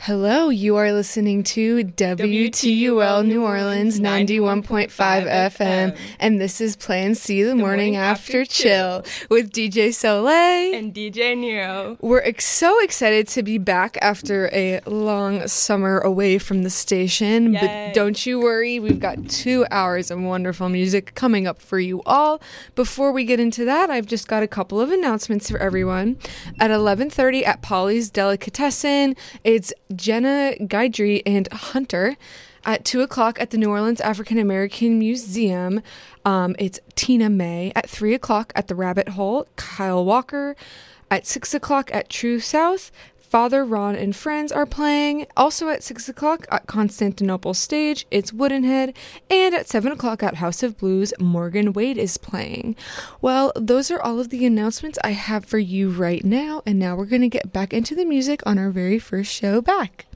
Hello, you are listening to WTUL New Orleans 91.5 FM, and this is Plan C, the morning after chill, with DJ Soleil and DJ Nero. We're so excited to be back after a long summer away from the station, but don't you worry, we've got 2 hours of wonderful music coming up for you all. Before we get into that, I've just got a couple of announcements for everyone. At 11:30 at Polly's Delicatessen, it's Jenna Guidry and Hunter. At 2 o'clock at the New Orleans African American Museum, it's Tina May. At 3 o'clock at the Rabbit Hole, Kyle Walker. At 6 o'clock at True South, Father Ron and Friends are playing. Also at 6 o'clock at Constantinople Stage, it's Woodenhead. And at 7 o'clock at House of Blues, Morgan Wade is playing. Well, those are all of the announcements I have for you right now. And now we're going to get back into the music on our very first show back.